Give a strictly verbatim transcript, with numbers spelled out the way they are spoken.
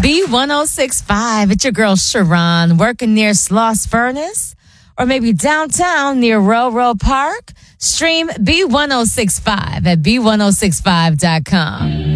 B ten sixty-five. It's your girl Sharon working near Sloss Furnace or maybe downtown near Railroad Park. Stream B ten sixty-five at B ten sixty-five dot com.